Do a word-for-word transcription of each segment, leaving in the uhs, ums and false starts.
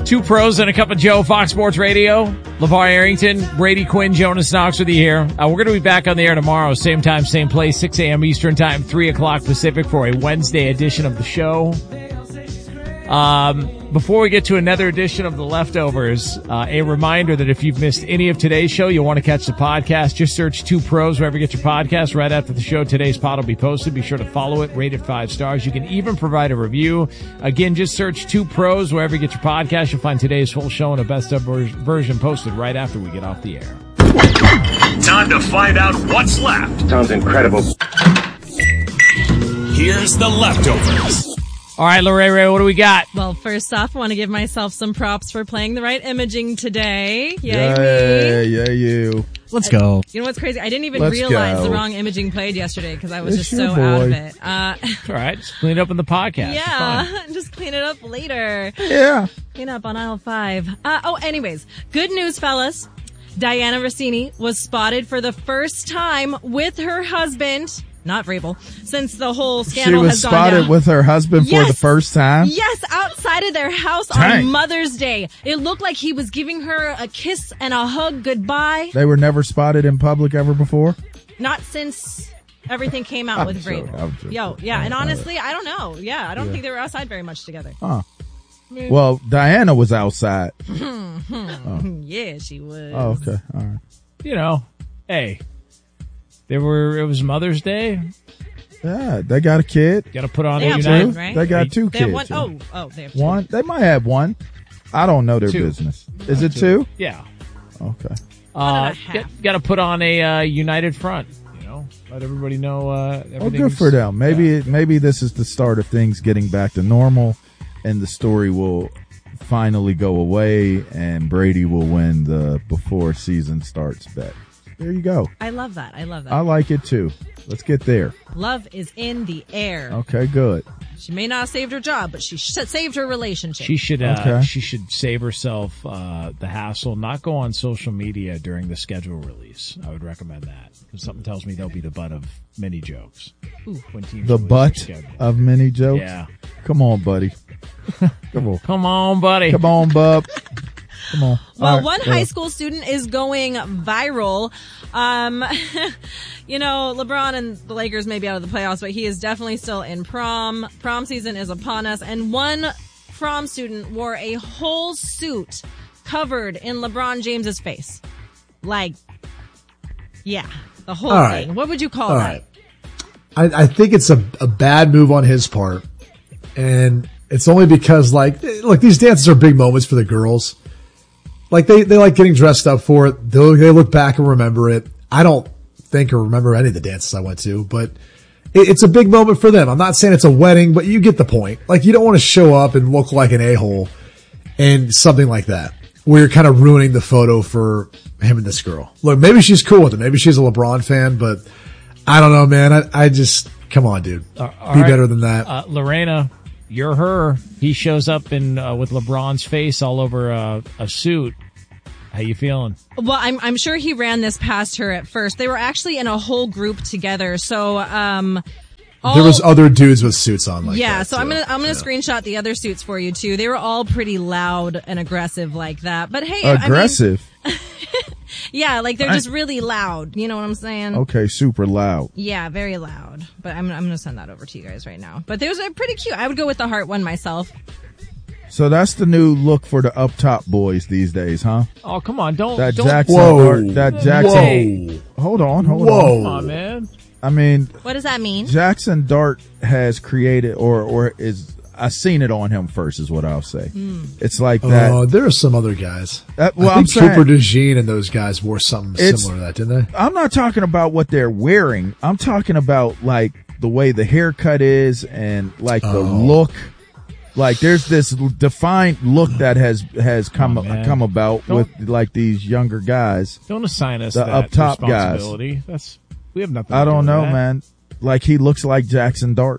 Two pros and a cup of Joe, Fox Sports Radio. LeVar Arrington, Brady Quinn, Jonas Knox with you here. Uh, we're going to be back on the air tomorrow, same time, same place, six a.m. Eastern Time, three o'clock Pacific for a Wednesday edition of the show. Um, before we get to another edition of The Leftovers, uh, a reminder that if you've missed any of today's show, you'll want to catch the podcast. Just search Two Pros wherever you get your podcast. Right after the show, today's pod will be posted. Be sure to follow it, rate it five stars. You can even provide a review. Again, just search Two Pros wherever you get your podcast. You'll find today's full show and a best of version posted right after we get off the air. Time to find out what's left. Sounds incredible. Here's The Leftovers. All right, Lorraine, what do we got? Well, first off, I want to give myself some props for playing the right imaging today. Yay, yeah, me. yeah, you. Let's go. You know what's crazy? I didn't even Let's realize go. the wrong imaging played yesterday because I was It's just your so boy. out of it. Uh, All right, just clean it up in the podcast. yeah, just clean it up later. Yeah. Clean up on aisle five. Uh, oh, anyways, good news, fellas. Diana Rossini was spotted for the first time with her husband, not Vrabel, since the whole scandal She was has gone spotted down. with her husband Yes. for the first time? Yes, outside of their house Dang. on Mother's Day. It looked like he was giving her a kiss and a hug goodbye. They were never spotted in public ever before? Not since everything came out I'm with joking, Vrabel. I'm joking. Yo, yeah, and Uh, honestly, I don't know. Yeah, I don't think they were outside very much together. Huh. Well, Diana was outside. Yeah, she was. Oh, okay. All right. You know, hey, they were. It was Mother's Day. Yeah, they got a kid. Got to put on They a have United. one, right? They got two They have kids. one, yeah. oh, oh, they have two. One? They might have one. I don't know their Two. business. Is it two? Yeah. Okay. Uh, and a half. got to put on a uh, united front. You know, let everybody know. Uh, Well, everything's- good for them. Maybe yeah. it, maybe this is the start of things getting back to normal, and the story will finally go away, and Brady will win the before season starts bet. There you go. I love that. I love that. I like it too. Let's get there. Love is in the air. Okay, good. She may not have saved her job, but she sh- saved her relationship. She should. Uh, Okay. She should save herself uh, the hassle. Not go on social media during the schedule release. I would recommend that because something tells me they'll be the butt of many jokes. Ooh, when teams The release their butt schedule. of many jokes. Yeah. Come on, buddy. Come on. Come on, buddy. Come on, bub. Come on. Well, All right. one Yeah. high school student is going viral. Um, you know, LeBron and the Lakers may be out of the playoffs, but he is definitely still in prom. Prom season is upon us, and one prom student wore a whole suit covered in LeBron James's face. Like, yeah, the whole All right. thing. What would you call All that? right. I, I think it's a, a bad move on his part. And it's only because, like, look, these dances are big moments for the girls. Like, they, they like getting dressed up for it. They, they look back and remember it. I don't think or remember any of the dances I went to, but it, it's a big moment for them. I'm not saying it's a wedding, but you get the point. Like, you don't want to show up and look like an a-hole and something like that, where you're kind of ruining the photo for him and this girl. Look, maybe she's cool with it. Maybe she's a LeBron fan, but I don't know, man. I, I just, come on, dude. Uh, all Be right. better than that. Uh, Lorena, you're her. He shows up in uh, with LeBron's face all over uh, a suit. How you feeling? Well, I'm I'm sure he ran this past her at first. They were actually in a whole group together. So, um, all, There was other dudes with suits on like yeah. that. So I'm too. gonna I'm gonna Yeah. screenshot the other suits for you too. They were all pretty loud and aggressive like that. But hey, Aggressive. I mean, yeah, like they're just really loud. You know what I'm saying? Okay, super loud. Yeah, very loud. But I'm I'm gonna send that over to you guys right now. But they was uh, pretty cute. I would go with the heart one myself. So that's the new look for the up top boys these days, huh? Oh, come on! Don't That don't. Jackson, Whoa. Dart, that Jackson. Whoa. Hold on, hold Whoa. on. Come on, man. I mean, What does that mean? Jackson Dart has created, or or is I seen it on him first, is what I'll say. It's like that. Oh, there are some other guys. That- well, I think I'm saying- Trooper DeJean and those guys wore something It's- similar to that, didn't they? I'm not talking about what they're wearing. I'm talking about like the way the haircut is and like the Oh. look. Like there's this defined look that has has come on, man. come about Don't- with like these younger guys. Don't assign us The that up top guys. responsibility. That's we have nothing. I to do don't with know, that. man. Like he looks like Jackson Dart.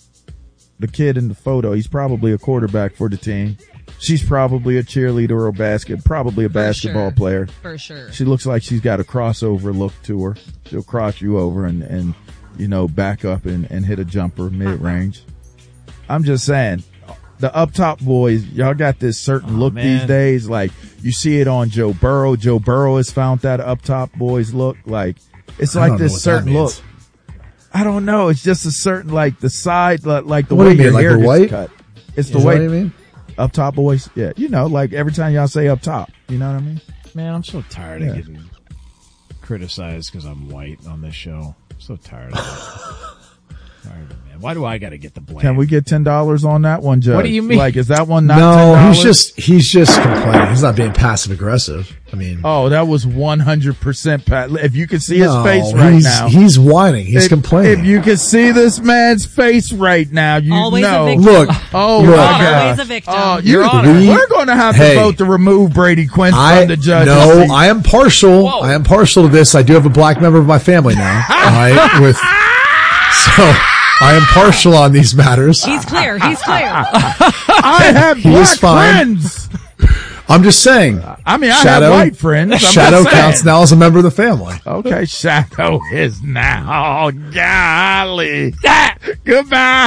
The kid in the photo, he's probably a quarterback for the team. She's probably a cheerleader or a basket, probably a basketball sure. player. For sure. She looks like she's got a crossover look to her. She'll cross you over and, and you know, back up and, and hit a jumper mid range. I'm just saying, the up top boys, y'all got this certain Oh, look man. these days. Like you see it on Joe Burrow. Joe Burrow has found that up top boys look. Like it's I like don't know this what that certain look. means. I don't know. It's just a certain like the side, like, like the What do way you mean, your like hair the gets white? cut. It's the Is that way what you mean? up top boys. Yeah, you know, like every time y'all say up top, you know what I mean? Man, I'm so tired Yeah. of getting criticized because I'm white on this show. I'm so tired of it. Tired of it, man. Why do I got to get the blame? Can we get ten dollars on that one, Judge? What do you mean? Like, is that one not No, ten dollars? he's just he's just complaining. He's not being passive aggressive. I mean, Oh, that was one hundred percent Pat. If you can see his no, face right he's, now. he's whining. He's if, complaining. If you can see this man's face right now, you Always a know. victim. Look, Oh, Look. my Always God. a victim. Oh, Your you, Honor. We- we're going to have Hey. to vote to remove Brady Quinn I from the judges. no, seat. I am partial. Whoa. I am partial to this. I do have a black member of my family now. all right, with so I am partial on these matters. He's clear. He's clear. I have He is black fine. friends. I'm just saying. I mean, I Shadow- have white friends. I'm Shadow just saying. counts now as a member of the family. Okay, Shadow is now. Oh, golly. Ah, goodbye.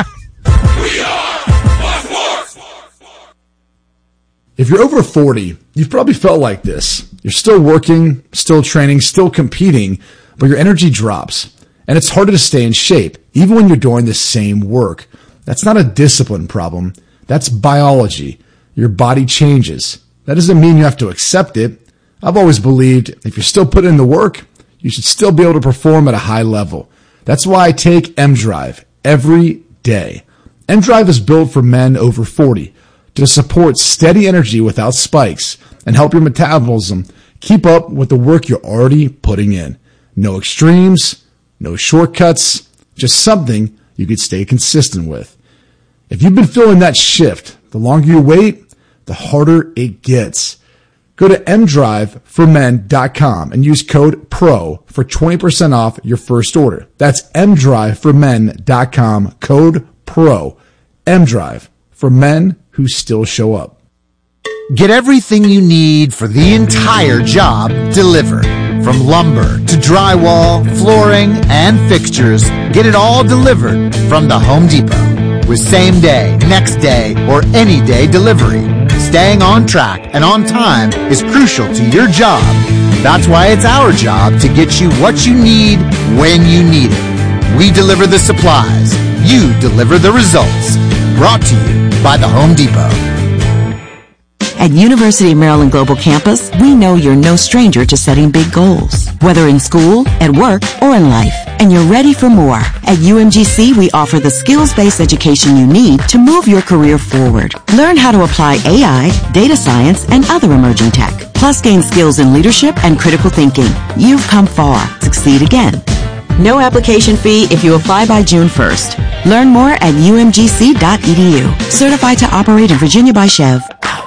If you're over forty, you've probably felt like this. You're still working, still training, still competing, but your energy drops. And it's harder to stay in shape, even when you're doing the same work. That's not a discipline problem. That's biology. Your body changes. That doesn't mean you have to accept it. I've always believed if you're still putting in the work, you should still be able to perform at a high level. That's why I take M-Drive every day. M-Drive is built for men over forty to support steady energy without spikes and help your metabolism keep up with the work you're already putting in. No extremes, no shortcuts, just something you could stay consistent with. If you've been feeling that shift, the longer you wait, the harder it gets. Go to m drive for men dot com and use code PRO for twenty percent off your first order. That's m drive for men dot com, code PRO. M-Drive, for men who still show up. Get everything you need for the entire job delivered. From lumber to drywall, flooring, and fixtures, get it all delivered from the Home Depot. With same day, next day, or any day delivery. Staying on track and on time is crucial to your job. That's why it's our job to get you what you need when you need it. We deliver the supplies. You deliver the results. Brought to you by the Home Depot. At University of Maryland Global Campus, we know you're no stranger to setting big goals, whether in school, at work, or in life, and you're ready for more. At U M G C, we offer the skills-based education you need to move your career forward. Learn how to apply A I, data science, and other emerging tech, plus gain skills in leadership and critical thinking. You've come far. Succeed again. No application fee if you apply by June first. Learn more at u m g c dot e d u. Certified to operate in Virginia by Chev.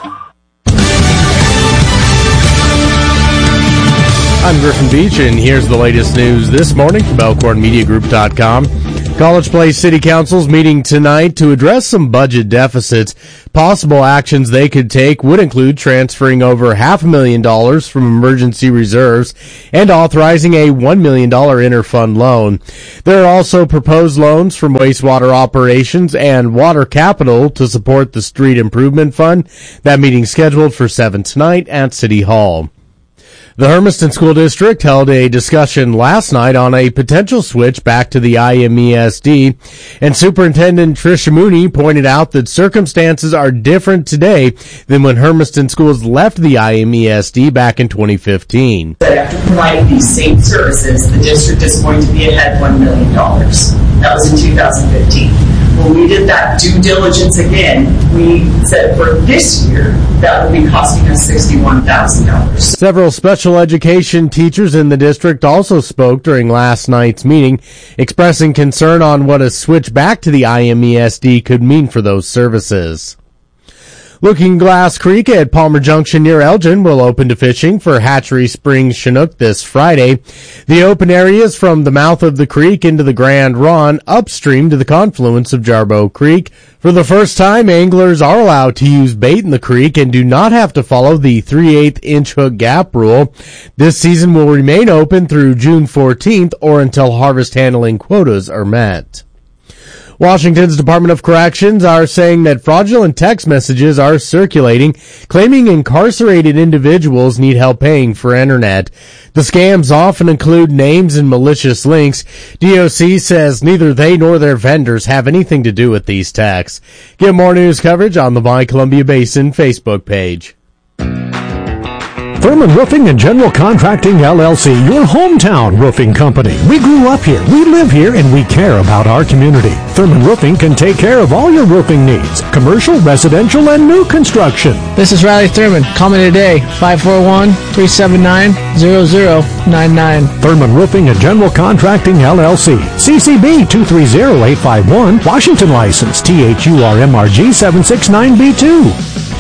I'm Griffin Beach, and here's the latest news this morning from Elkhorn Media Group dot com. College Place City Council's meeting tonight to address some budget deficits. Possible actions they could take would include transferring over half a million dollars from emergency reserves and authorizing a one million dollars interfund loan. There are also proposed loans from wastewater operations and water capital to support the street improvement fund. That meeting scheduled for seven tonight at City Hall. The Hermiston School District held a discussion last night on a potential switch back to the I M E S D, and Superintendent Tricia Mooney pointed out that circumstances are different today than when Hermiston schools left the I M E S D back in twenty fifteen. That after providing these same services, the district is going to be ahead one million dollars. That was in two thousand fifteen. When we did that due diligence again, we said for this year, that would be costing us sixty-one thousand dollars. Several special education teachers in the district also spoke during last night's meeting, expressing concern on what a switch back to the I M E S D could mean for those services. Looking Glass Creek at Palmer Junction near Elgin will open to fishing for Hatchery Springs Chinook this Friday. The open area is from the mouth of the creek into the Grand Ron upstream to the confluence of Jarboe Creek. For the first time, anglers are allowed to use bait in the creek and do not have to follow the three eighths inch hook gap rule. This season will remain open through June fourteenth or until harvest handling quotas are met. Washington's Department of Corrections are saying that fraudulent text messages are circulating, claiming incarcerated individuals need help paying for internet. The scams often include names and malicious links. D O C says neither they nor their vendors have anything to do with these texts. Get more news coverage on the My Columbia Basin Facebook page. Thurman Roofing and General Contracting, L L C, your hometown roofing company. We grew up here, we live here, and we care about our community. Thurman Roofing can take care of all your roofing needs, commercial, residential, and new construction. This is Riley Thurman. Call me today, five four one, three seven nine, zero zero nine nine. Thurman Roofing and General Contracting, L L C, C C B two three zero eight five one, Washington license, T H U R M R G seven six nine B two.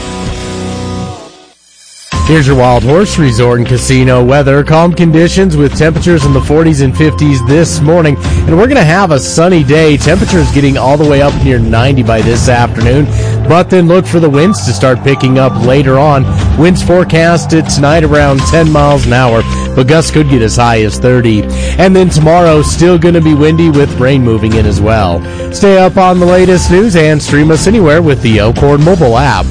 Here's your Wild Horse Resort and Casino weather. Calm conditions with temperatures in the forties and fifties this morning. And we're going to have a sunny day. Temperatures getting all the way up near ninety by this afternoon. But then look for the winds to start picking up later on. Winds forecasted tonight around ten miles an hour. But gusts could get as high as thirty. And then tomorrow, still going to be windy with rain moving in as well. Stay up on the latest news and stream us anywhere with the Elkhorn mobile app.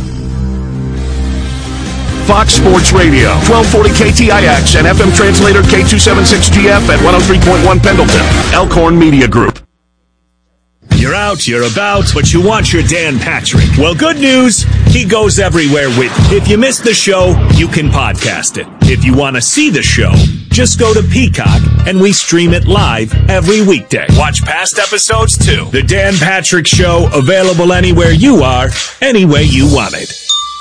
Fox Sports Radio, twelve forty K T I X and F M translator K two seventy-six G F at one oh three point one Pendleton. Elkhorn Media Group. You're out, you're about, but you want your Dan Patrick. Well, good news, he goes everywhere with you. If you missed the show, you can podcast it. If you want to see the show, just go to Peacock and we stream it live every weekday. Watch past episodes too. The Dan Patrick Show, available anywhere you are, any way you want it.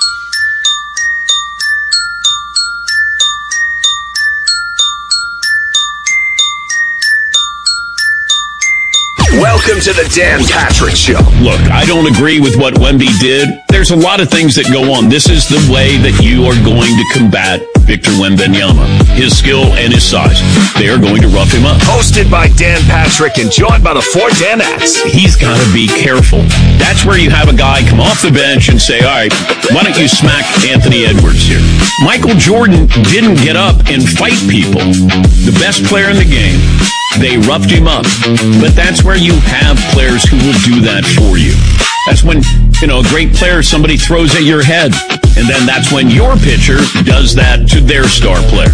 Welcome to the Dan Patrick Show. Look, I don't agree with what Wemby did. There's a lot of things that go on. This is the way that you are going to combat Victor Wembanyama. His skill and his size. They are going to rough him up. Hosted by Dan Patrick and joined by the four Danettes. He's got to be careful. That's where you have a guy come off the bench and say, all right, why don't you smack Anthony Edwards here? Michael Jordan didn't get up and fight people. The best player in the game. They roughed him up. But that's where you have players who will do that for you. That's when, you know, a great player, somebody throws at your head. And then that's when your pitcher does that to their star player.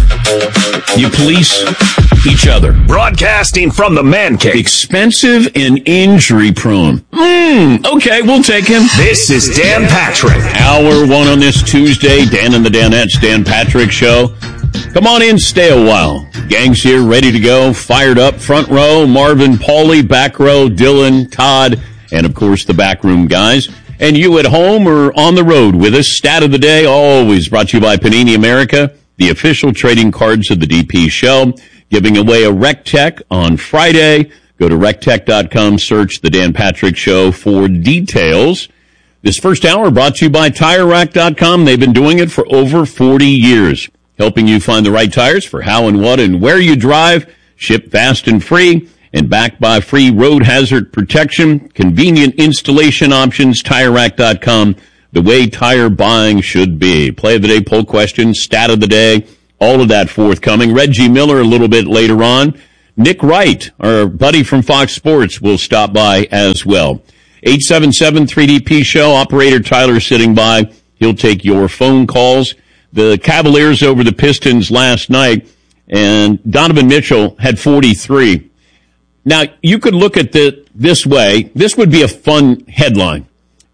You police each other. Broadcasting from the man cave. Expensive and injury prone. Hmm, okay, we'll take him. This is Dan Patrick. Hour one on this Tuesday. Dan and the Danettes, Dan Patrick Show. Come on in, stay a while. Gang's here, ready to go, fired up. Front row, Marvin, Paulie, back row, Dylan, Todd, and of course the backroom guys. And you at home or on the road with us. Stat of the day, always brought to you by Panini America, the official trading cards of the D P show. Giving away a RecTech on Friday. Go to rec tech dot com, search the Dan Patrick Show for details. This first hour brought to you by tire rack dot com. They've been doing it for over forty years. Helping you find the right tires for how and what and where you drive. Ship fast and free. And backed by free road hazard protection, convenient installation options, tire rack dot com, the way tire buying should be. Play of the day, poll question, stat of the day, all of that forthcoming. Reggie Miller a little bit later on. Nick Wright, our buddy from Fox Sports, will stop by as well. eight seven seven three D P show, operator Tyler sitting by. He'll take your phone calls. The Cavaliers over the Pistons last night, and Donovan Mitchell had forty-three. Now, you could look at it this way. This would be a fun headline.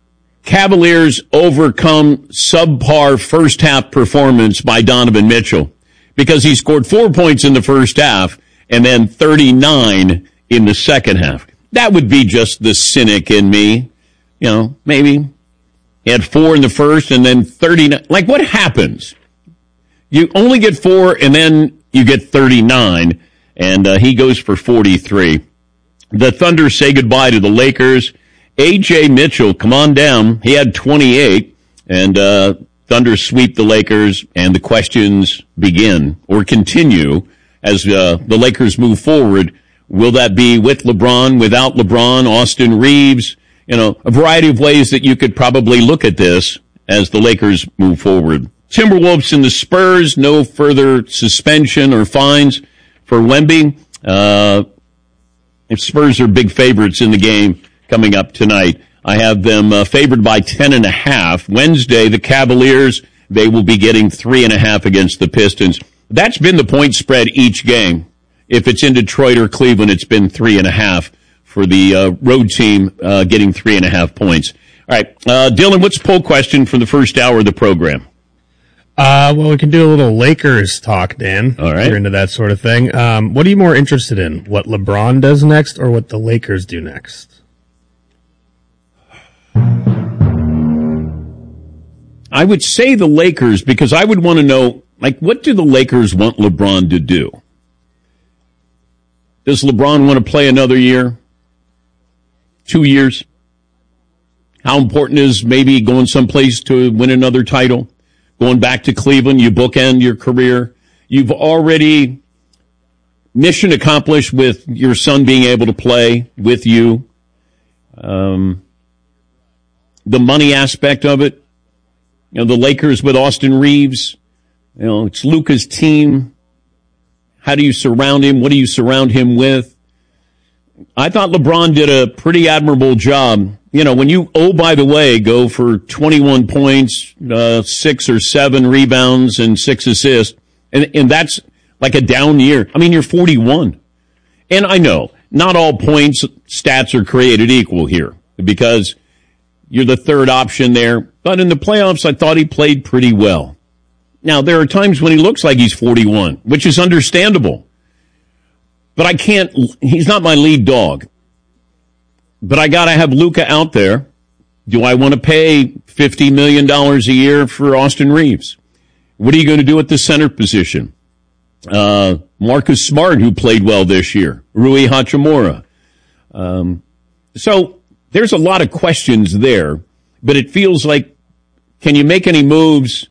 Cavaliers overcome subpar first half performance by Donovan Mitchell because he scored four points in the first half and then thirty-nine in the second half. That would be just the cynic in me. You know, maybe he had four in the first and then thirty-nine. Like, what happens? You only get four and then you get thirty-nine. And uh, he goes for forty-three. The Thunder say goodbye to the Lakers. A J Mitchell, come on down. He had twenty-eight. And uh, Thunder sweep the Lakers. And the questions begin or continue as uh, the Lakers move forward. Will that be with LeBron, without LeBron, Austin Reeves? You know, a variety of ways that you could probably look at this as the Lakers move forward. Timberwolves and the Spurs, no further suspension or fines for Wemby. Uh, Spurs are big favorites in the game coming up tonight. I have them uh, favored by ten and a half. Wednesday, the Cavaliers, they will be getting three and a half against the Pistons. That's been the point spread each game. If it's in Detroit or Cleveland, it's been three and a half for the uh, road team uh, getting three and a half points. All right, uh, Dylan, what's the poll question for the first hour of the program? Uh, well, we can do a little Lakers talk, Dan. All right. If you're into that sort of thing. Um, what are you more interested in? What LeBron does next or what the Lakers do next? I would say the Lakers because I would want to know, like, what do the Lakers want LeBron to do? Does LeBron want to play another year? Two years? How important is maybe going someplace to win another title? Going back to Cleveland, you bookend your career. You've already mission accomplished with your son being able to play with you. Um, the money aspect of it. You know, the Lakers with Austin Reeves. You know, it's Luka's team. How do you surround him? What do you surround him with? I thought LeBron did a pretty admirable job. You know, when you, oh, by the way, go for twenty-one points, uh, six or seven rebounds and six assists, and, and that's like a down year. I mean, you're forty-one. And I know not all points stats are created equal here because you're the third option there. But in the playoffs, I thought he played pretty well. Now, there are times when he looks like he's forty-one, which is understandable. But I can't, he's not my lead dog. But I got to have Luka out there. Do I want to pay fifty million dollars a year for Austin Reeves? What are you going to do at the center position? Uh, Marcus Smart, who played well this year. Rui Hachimura. Um, so there's a lot of questions there, but it feels like, can you make any moves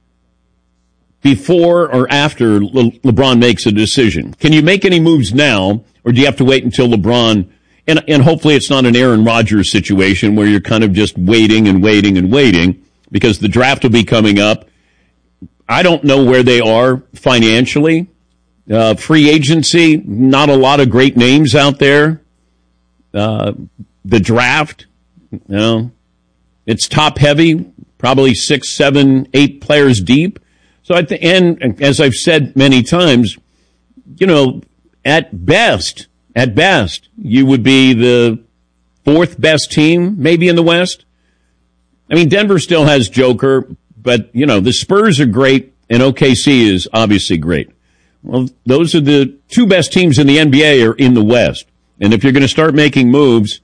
before or after Le- LeBron makes a decision? Can you make any moves now, or do you have to wait until LeBron, and, and hopefully it's not an Aaron Rodgers situation where you're kind of just waiting and waiting and waiting because the draft will be coming up. I don't know where they are financially. Uh, free agency, not a lot of great names out there. Uh, the draft, you know, it's top heavy, probably six, seven, eight players deep. So at the end, as I've said many times, you know, at best, at best, you would be the fourth best team, maybe in the West. I mean, Denver still has Joker, but, you know, the Spurs are great, and O K C is obviously great. Well, those are the two best teams in the N B A are in the West. And if you're going to start making moves,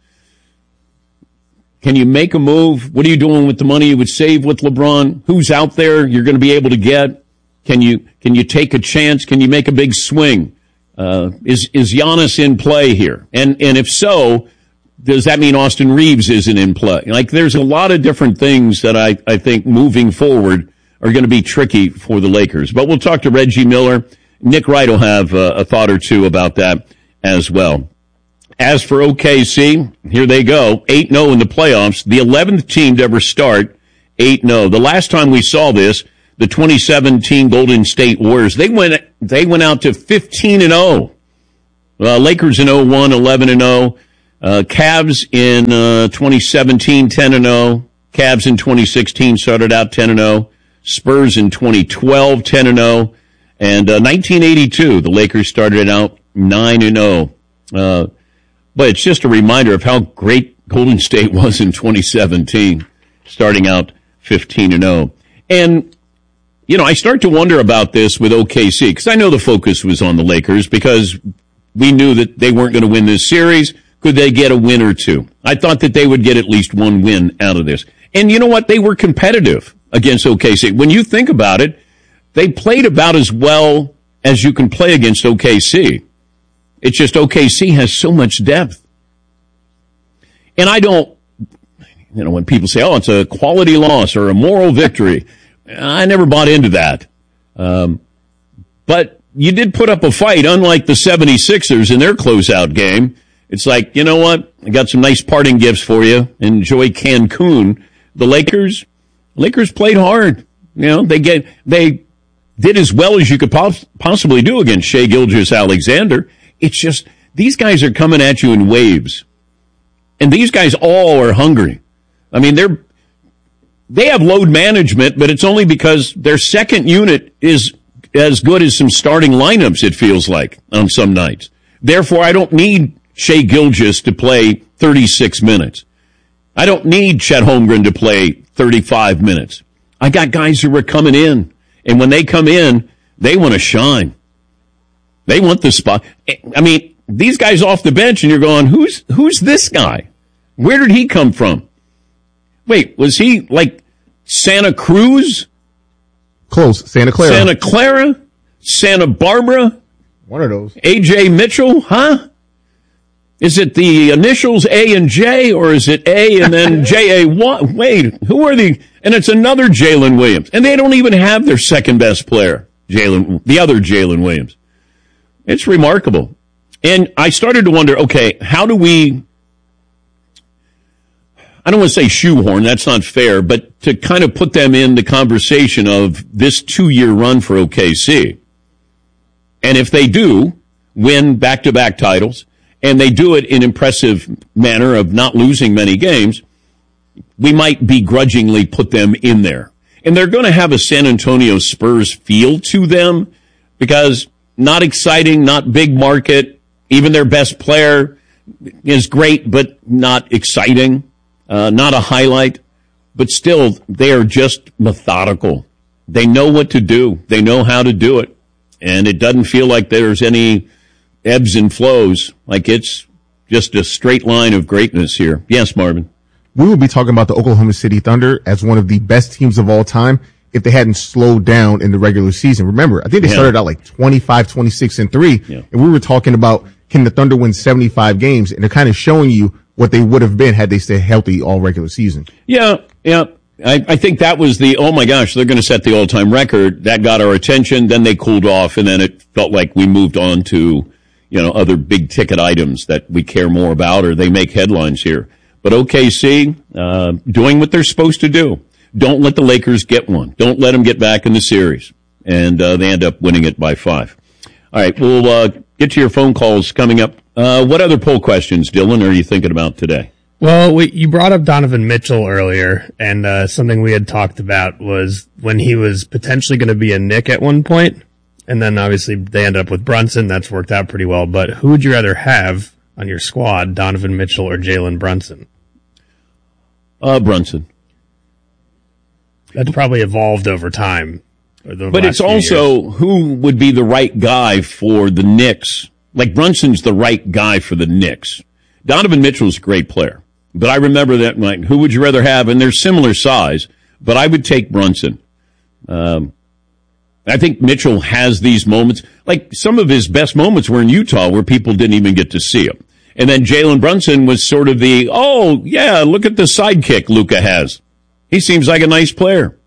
can you make a move? What are you doing with the money you would save with LeBron? Who's out there you're going to be able to get? Can you can you take a chance? Can you make a big swing? Uh, is is Giannis in play here? And and if so, does that mean Austin Reeves isn't in play? Like, there's a lot of different things that I, I think moving forward are going to be tricky for the Lakers. But we'll talk to Reggie Miller. Nick Wright will have uh, a thought or two about that as well. As for O K C, here they go, eight and oh in the playoffs, the eleventh team to ever start eight and oh. The last time we saw this, the twenty seventeen Golden State Warriors, they went they went out to fifteen and oh. Uh, Lakers in oh one, eleven and oh. Uh, Cavs in uh, twenty seventeen, ten and oh. Cavs in twenty sixteen started out ten and oh. Spurs in twenty twelve, ten and oh. And uh, nineteen eighty-two, the Lakers started out nine and oh. Uh, but it's just a reminder of how great Golden State was in twenty seventeen, starting out fifteen and oh. And, you know, I start to wonder about this with O K C, because I know the focus was on the Lakers, because we knew that they weren't going to win this series. Could they get a win or two? I thought that they would get at least one win out of this. And you know what? They were competitive against O K C. When you think about it, they played about as well as you can play against O K C. It's just O K C has so much depth. And I don't, you know, when people say, oh, it's a quality loss or a moral victory, I never bought into that. Um, but you did put up a fight, unlike the seventy-sixers in their closeout game. It's like, you know what? I got some nice parting gifts for you. Enjoy Cancun. The Lakers, Lakers played hard. You know, they get, they did as well as you could pos- possibly do against Shai Gilgeous-Alexander. It's just, these guys are coming at you in waves. And these guys all are hungry. I mean, they're they have load management, but it's only because their second unit is as good as some starting lineups, it feels like, on some nights. Therefore, I don't need Shea Gilgeous to play thirty-six minutes. I don't need Chet Holmgren to play thirty-five minutes. I got guys who are coming in, and when they come in, they want to shine. They want the spot. I mean, these guys off the bench, and you're going, who's who's this guy? Where did he come from? Wait, was he like Santa Cruz? Close. Santa Clara. Santa Clara? Santa Barbara? One of those. A J Mitchell? Huh? Is it the initials A and J, or is it A and then J A one? Wait, who are the... And it's another Jalen Williams. And they don't even have their second best player, Jalen, the other Jalen Williams. It's remarkable. And I started to wonder, okay, how do we... I don't want to say shoehorn, that's not fair, but to kind of put them in the conversation of this two-year run for O K C. And if they do win back-to-back titles, and they do it in impressive manner of not losing many games, we might begrudgingly put them in there. And they're going to have a San Antonio Spurs feel to them because not exciting, not big market, even their best player is great, but not exciting. Uh, not a highlight, but still, they are just methodical. They know what to do. They know how to do it. And it doesn't feel like there's any ebbs and flows, like it's just a straight line of greatness here. Yes, Marvin. We would be talking about the Oklahoma City Thunder as one of the best teams of all time if they hadn't slowed down in the regular season. Remember, I think they Yeah. started out like twenty-five, twenty-six, and three, Yeah. and we were talking about can the Thunder win seventy-five games, and they're kind of showing you what they would have been had they stayed healthy all regular season. Yeah, yeah. I, I think that was the, oh my gosh, they're going to set the all-time record. That got our attention. Then they cooled off, and then it felt like we moved on to, you know, other big-ticket items that we care more about or they make headlines here. But O K C, uh, doing what they're supposed to do. Don't let the Lakers get one. Don't let them get back in the series. And uh, they end up winning it by five. All right, we'll uh, get to your phone calls coming up. Uh, what other poll questions, Dylan, are you thinking about today? Well, we, you brought up Donovan Mitchell earlier, and uh, something we had talked about was when he was potentially going to be a Knick at one point, and then obviously they ended up with Brunson. That's worked out pretty well. But who would you rather have on your squad, Donovan Mitchell or Jalen Brunson? Uh, Brunson. That's probably evolved over time. The But it's also years. Who would be the right guy for the Knicks. Like Brunson's the right guy for the Knicks. Donovan Mitchell's a great player. But I remember that, like, who would you rather have? And they're similar size, but I would take Brunson. Um, I think Mitchell has these moments. Like, some of his best moments were in Utah where people didn't even get to see him. And then Jalen Brunson was sort of the, oh, yeah, look at the sidekick Luka has. He seems like a nice player.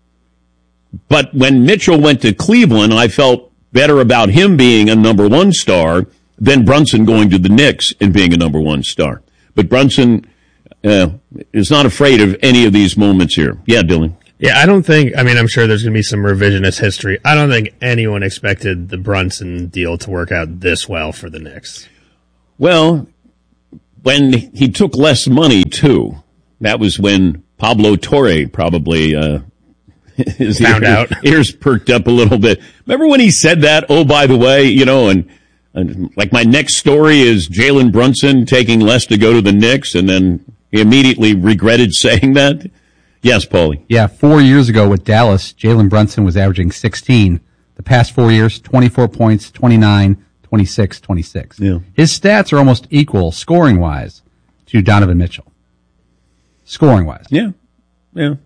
But when Mitchell went to Cleveland, I felt better about him being a number one star than Brunson going to the Knicks and being a number one star. But Brunson uh, is not afraid of any of these moments here. Yeah, Dylan. Yeah, I don't think, I mean, I'm sure there's going to be some revisionist history. I don't think anyone expected the Brunson deal to work out this well for the Knicks. Well, when he took less money, too, that was when Pablo Torre probably uh, his found ears, out. Ears perked up a little bit. Remember when he said that? Oh, by the way, you know, and, and like my next story is Jalen Brunson taking less to go to the Knicks, and then he immediately regretted saying that. Yes, Paulie. Yeah, four years ago with Dallas, Jalen Brunson was averaging sixteen. The past four years, twenty-four points, twenty-nine, twenty-six, twenty-six. Yeah. His stats are almost equal, scoring-wise, to Donovan Mitchell. Scoring-wise. Yeah, yeah.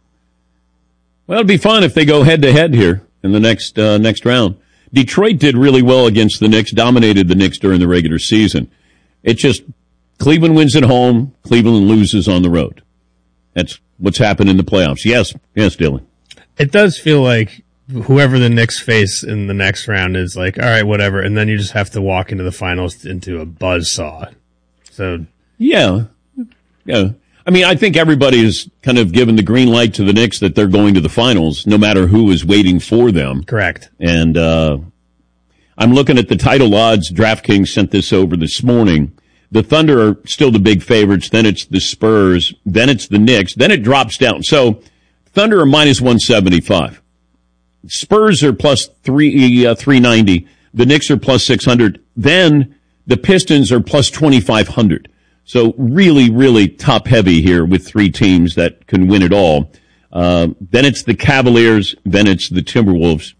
Well, it'd be fun if they go head-to-head here in the next uh, next round. Detroit did really well against the Knicks, dominated the Knicks during the regular season. It's just Cleveland wins at home, Cleveland loses on the road. That's what's happened in the playoffs. Yes, yes, Dylan. It does feel like whoever the Knicks face in the next round is like, all right, whatever, and then you just have to walk into the finals into a buzzsaw. So yeah, yeah. I mean, I think everybody is kind of given the green light to the Knicks that they're going to the finals, no matter who is waiting for them. Correct. And uh, I'm looking at the title odds. DraftKings sent this over this morning. The Thunder are still the big favorites. Then it's the Spurs. Then it's the Knicks. Then it drops down. So Thunder are minus one seventy-five. Spurs are plus three, uh, three ninety. The Knicks are plus six hundred. Then the Pistons are plus twenty-five hundred. So really, really top heavy here with three teams that can win it all. Uh, then it's the Cavaliers. Then it's the Timberwolves.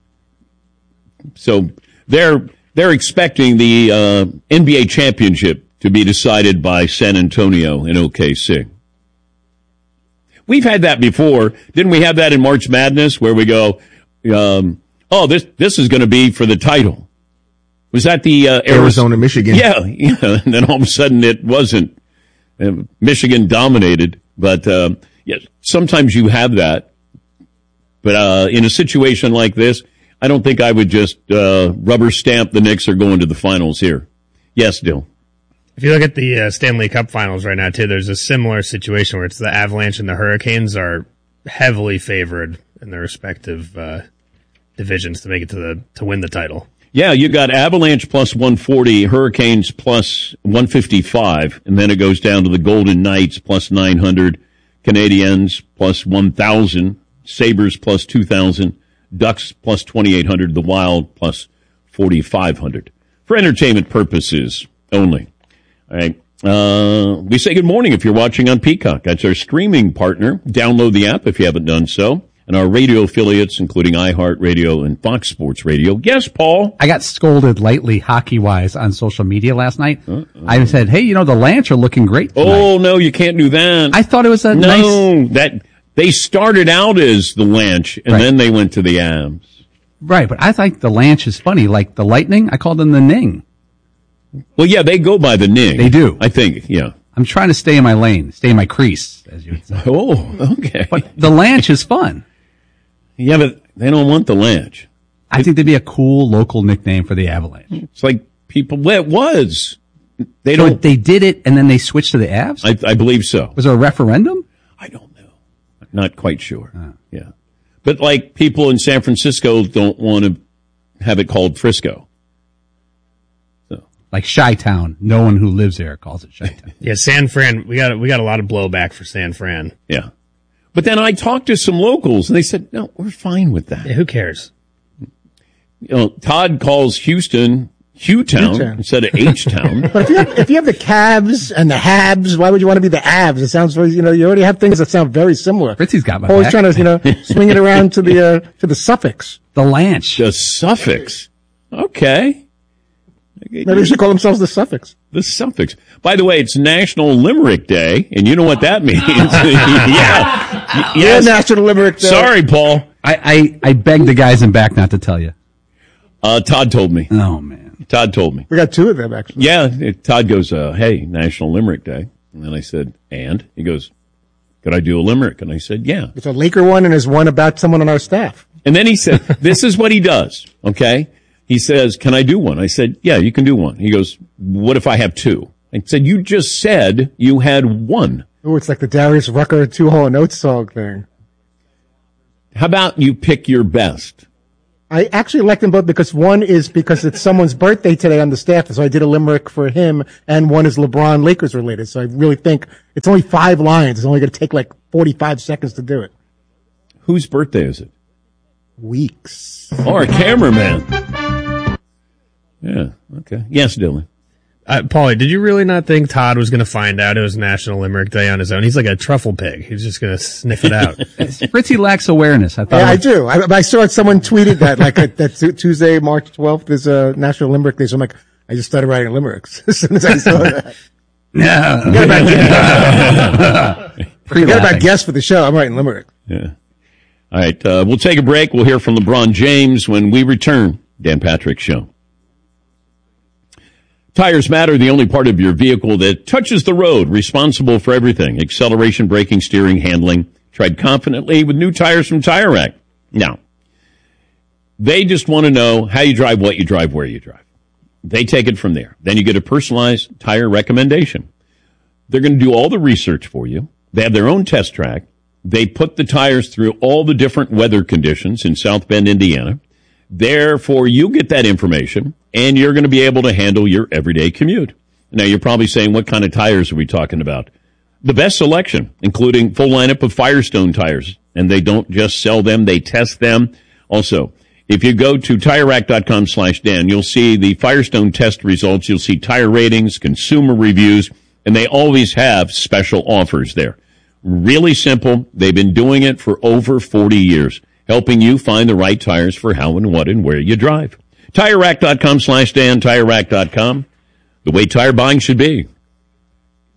So they're, they're expecting the, uh, N B A championship to be decided by San Antonio and O K C. We've had that before. Didn't we have that in March Madness where we go, um, oh, this, this is going to be for the title. Was that the, uh, Arizona, Arizona Michigan? Yeah, yeah. And then all of a sudden it wasn't. Uh, Michigan dominated, but, um, yeah, sometimes you have that. But, uh, in a situation like this, I don't think I would just, uh, rubber stamp the Knicks are going to the finals here. Yes, Dill. If you look at the uh, Stanley Cup finals right now, too, there's a similar situation where it's the Avalanche and the Hurricanes are heavily favored in their respective, uh, divisions to make it to the, to win the title. Yeah, you got Avalanche plus one forty, Hurricanes plus one fifty-five, and then it goes down to the Golden Knights plus nine hundred, Canadiens plus one thousand, Sabres plus two thousand, Ducks plus twenty-eight hundred, the Wild plus forty-five hundred. For entertainment purposes only. All right. Uh, we say good morning if you're watching on Peacock. That's our streaming partner. Download the app if you haven't done so. And our radio affiliates, including iHeartRadio and Fox Sports Radio. Yes, Paul? I got scolded lightly hockey-wise on social media last night. Uh-uh. I said, hey, you know, the Lanch are looking great tonight. Oh, no, you can't do that. I thought it was a no, nice... No, that, they started out as the Lanch, and right. then they went to the Avs. Right, but I think the Lanch is funny. Like the Lightning, I call them the Ning. Well, yeah, they go by the Ning. They do. I think, yeah. I'm trying to stay in my lane, stay in my crease, as you would say. Oh, okay. But the Lanch is fun. Yeah, but they don't want the Lanch. I think they'd be a cool local nickname for the Avalanche. It's like people, well, it was. They so don't. They did it and then they switched to the Avs? I, I believe so. Was there a referendum? I don't know. I'm not quite sure. Oh. Yeah. But like people in San Francisco don't want to have it called Frisco. So. Like Chi-Town. No one who lives there calls it Chi-Town. Yeah, San Fran, we got, we got a lot of blowback for San Fran. Yeah. But then I talked to some locals, and they said, no, we're fine with that. Yeah, who cares? You know, Todd calls Houston Hugh-Town instead of H-Town. But if you, have, if you have the Cavs and the Habs, why would you want to be the Avs? It sounds very, you know, you already have things that sound very similar. Fritzy's got my Always back. trying to, you know, swing it around to the, uh, to the suffix. The Lanch. The suffix. Okay. Maybe they should call themselves the suffix. The suffix. By the way, it's National Limerick Day, and you know what that means. yeah. Yes. Yeah, National Limerick Day. Sorry, Paul. I, I, I begged the guys in back not to tell you. Uh, Todd told me. Oh, man. Todd told me. We got two of them, actually. Yeah. It, Todd goes, uh, hey, National Limerick Day. And then I said, and? He goes, could I do a limerick? And I said, yeah. It's a Laker one, and there's one about someone on our staff. And then he said, this is what he does, okay? He says, can I do one? I said, yeah, you can do one. He goes, what if I have two? I said, you just said you had one. Oh, it's like the Darius Rucker Two Hall Notes song thing. How about you pick your best? I actually like them both because one is because it's someone's birthday today on the staff, so I did a limerick for him, and one is LeBron Lakers related. So I really think it's only five lines. It's only going to take like forty-five seconds to do it. Whose birthday is it? Weeks. Oh, our cameraman. Yeah, okay. Yes, Dylan. Uh, Paulie, did you really not think Todd was going to find out it was National Limerick Day on his own? He's like a truffle pig. He's just going to sniff it out. Fritzy lacks awareness. I thought. Yeah, I do. I, I saw someone tweeted that, like, uh, that Tuesday, March twelfth is a uh, National Limerick Day. So I'm like, I just started writing limericks as soon as I saw that. No. Forget about, Forget about guests for the show. I'm writing limericks. Yeah. All right. Uh, we'll take a break. We'll hear from LeBron James when we return. Dan Patrick Show. Tires Matter, the only part of your vehicle that touches the road, responsible for everything. Acceleration, braking, steering, handling. Tread confidently with new tires from Tire Rack. Now, they just want to know how you drive, what you drive, where you drive. They take it from there. Then you get a personalized tire recommendation. They're going to do all the research for you. They have their own test track. They put the tires through all the different weather conditions in South Bend, Indiana. Therefore, you get that information, and you're going to be able to handle your everyday commute. Now, you're probably saying, what kind of tires are we talking about? The best selection, including full lineup of Firestone tires. And they don't just sell them, they test them. Also, if you go to TireRack.com slash Dan, you'll see the Firestone test results. You'll see tire ratings, consumer reviews, and they always have special offers there. Really simple. They've been doing it for over forty years, helping you find the right tires for how and what and where you drive. TireRack.com slash Dan, TireRack dot com. The way tire buying should be.